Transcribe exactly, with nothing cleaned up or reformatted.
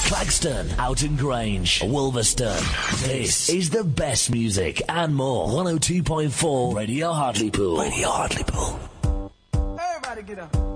Clagston, Oughton Grange, Wolverston. This is the best music and more. one oh two point four Radio Hartlepool. Radio Hartlepool. Everybody get up.